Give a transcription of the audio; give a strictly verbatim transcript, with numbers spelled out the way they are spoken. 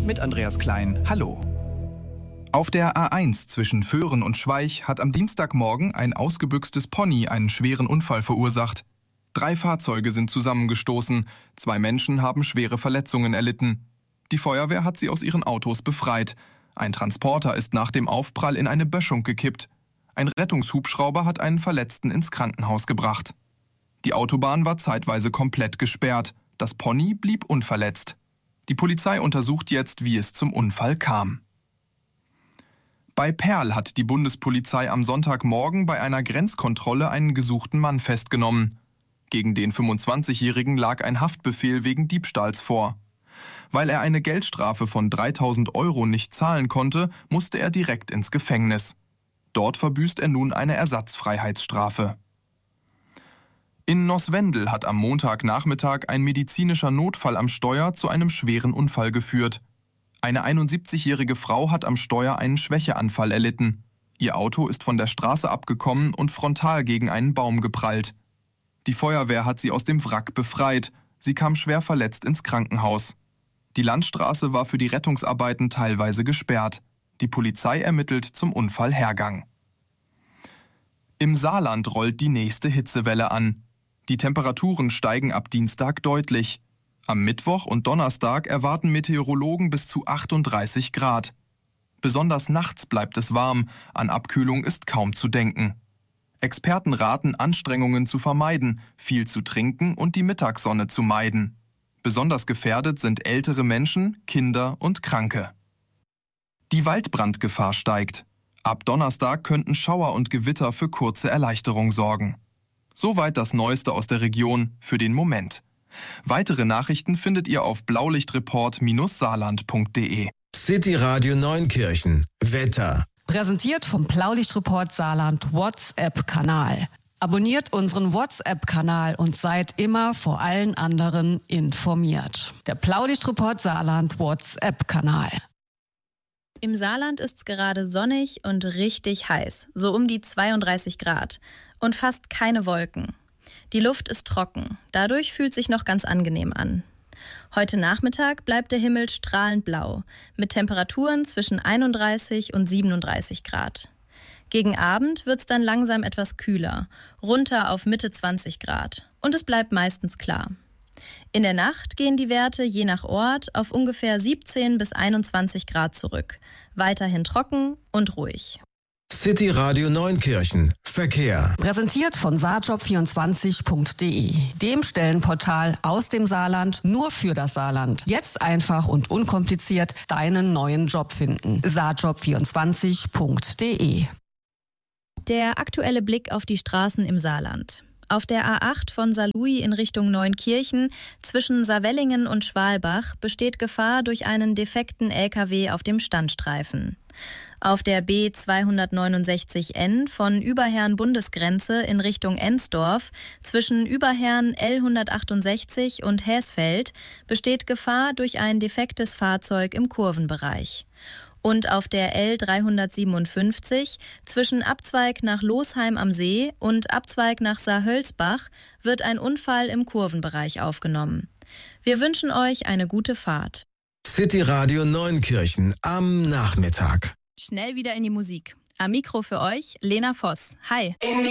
mit Andreas Klein. Hallo. Auf der A eins zwischen Föhren und Schweich hat am Dienstagmorgen ein ausgebüxtes Pony einen schweren Unfall verursacht. Drei Fahrzeuge sind zusammengestoßen, zwei Menschen haben schwere Verletzungen erlitten. Die Feuerwehr hat sie aus ihren Autos befreit. Ein Transporter ist nach dem Aufprall in eine Böschung gekippt. Ein Rettungshubschrauber hat einen Verletzten ins Krankenhaus gebracht. Die Autobahn war zeitweise komplett gesperrt. Das Pony blieb unverletzt. Die Polizei untersucht jetzt, wie es zum Unfall kam. Bei Perl hat die Bundespolizei am Sonntagmorgen bei einer Grenzkontrolle einen gesuchten Mann festgenommen. Gegen den fünfundzwanzigjährigen lag ein Haftbefehl wegen Diebstahls vor. Weil er eine Geldstrafe von dreitausend Euro nicht zahlen konnte, musste er direkt ins Gefängnis. Dort verbüßt er nun eine Ersatzfreiheitsstrafe. In Noswendel hat am Montagnachmittag ein medizinischer Notfall am Steuer zu einem schweren Unfall geführt. Eine einundsiebzigjährige Frau hat am Steuer einen Schwächeanfall erlitten. Ihr Auto ist von der Straße abgekommen und frontal gegen einen Baum geprallt. Die Feuerwehr hat sie aus dem Wrack befreit. Sie kam schwer verletzt ins Krankenhaus. Die Landstraße war für die Rettungsarbeiten teilweise gesperrt. Die Polizei ermittelt zum Unfallhergang. Im Saarland rollt die nächste Hitzewelle an. Die Temperaturen steigen ab Dienstag deutlich. Am Mittwoch und Donnerstag erwarten Meteorologen bis zu achtunddreißig Grad. Besonders nachts bleibt es warm, an Abkühlung ist kaum zu denken. Experten raten, Anstrengungen zu vermeiden, viel zu trinken und die Mittagssonne zu meiden. Besonders gefährdet sind ältere Menschen, Kinder und Kranke. Die Waldbrandgefahr steigt. Ab Donnerstag könnten Schauer und Gewitter für kurze Erleichterung sorgen. Soweit das Neueste aus der Region für den Moment. Weitere Nachrichten findet ihr auf blaulichtreport Bindestrich saarland punkt de. City Radio Neunkirchen. Wetter. Präsentiert vom Blaulichtreport Saarland WhatsApp-Kanal. Abonniert unseren WhatsApp-Kanal und seid immer vor allen anderen informiert. Der Blaulichtreport Saarland WhatsApp-Kanal. Im Saarland ist es gerade sonnig und richtig heiß, so um die zweiunddreißig Grad und fast keine Wolken. Die Luft ist trocken, dadurch fühlt sich noch ganz angenehm an. Heute Nachmittag bleibt der Himmel strahlend blau, mit Temperaturen zwischen einunddreißig und siebenunddreißig Grad. Gegen Abend wird es dann langsam etwas kühler, runter auf Mitte zwanzig Grad und es bleibt meistens klar. In der Nacht gehen die Werte je nach Ort auf ungefähr siebzehn bis einundzwanzig Grad zurück, weiterhin trocken und ruhig. City Radio Neunkirchen. Verkehr. Präsentiert von saarjob vierundzwanzig punkt de, dem Stellenportal aus dem Saarland nur für das Saarland. Jetzt einfach und unkompliziert deinen neuen Job finden. saarjob vierundzwanzig punkt de. Der aktuelle Blick auf die Straßen im Saarland. Auf der A acht von Saarlouis in Richtung Neunkirchen zwischen Saarwellingen und Schwalbach besteht Gefahr durch einen defekten L K W auf dem Standstreifen. Auf der B zweihundertneunundsechzig N von Überherrn-Bundesgrenze in Richtung Ensdorf zwischen Überherrn L hundertachtundsechzig und Häsfeld besteht Gefahr durch ein defektes Fahrzeug im Kurvenbereich. Und auf der L dreihundertsiebenundfünfzig zwischen Abzweig nach Losheim am See und Abzweig nach Saarhölzbach wird ein Unfall im Kurvenbereich aufgenommen. Wir wünschen euch eine gute Fahrt. City Radio Neunkirchen am Nachmittag. Schnell wieder in die Musik. Am Mikro für euch Lena Voss. Hi.